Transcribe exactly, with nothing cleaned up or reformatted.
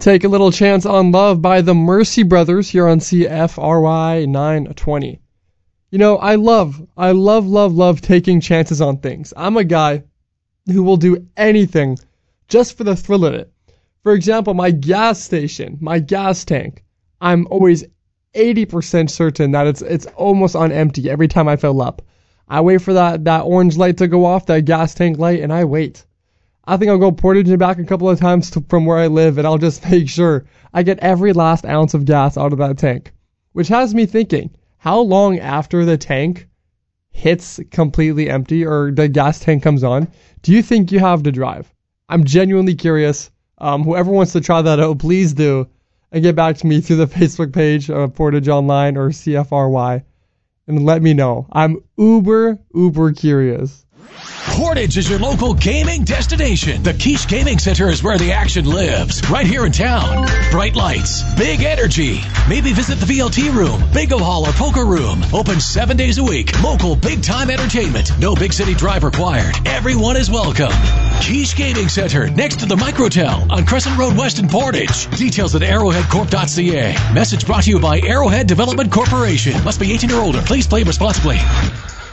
Take a Little Chance on Love by the Mercy Brothers here on C F R Y nine twenty. You know, I love, I love, love, love taking chances on things. I'm a guy who will do anything just for the thrill of it. For example, my gas station, my gas tank, I'm always eighty percent certain that it's it's almost on empty every time I fill up. I wait for that, that orange light to go off, that gas tank light, and I wait. I think I'll go Portage and back a couple of times to, from where I live, and I'll just make sure I get every last ounce of gas out of that tank. Which has me thinking, how long after the tank hits completely empty or the gas tank comes on, do you think you have to drive? I'm genuinely curious. Um, whoever wants to try that out, please do. And get back to me through the Facebook page of Portage Online or C F R Y. And let me know. I'm uber, uber curious. Portage is your local gaming destination. The Quiche Gaming Center is where the action lives, right here in town. Bright lights, big energy. Maybe visit the V L T room, bingo hall, or poker room. Open seven days a week. Local big-time entertainment. No big city drive required. Everyone is welcome. Quiche Gaming Center, next to the Microtel on Crescent Road West in Portage. Details at arrowhead corp dot c a. Message brought to you by Arrowhead Development Corporation. Must be eighteen or older. Please play responsibly.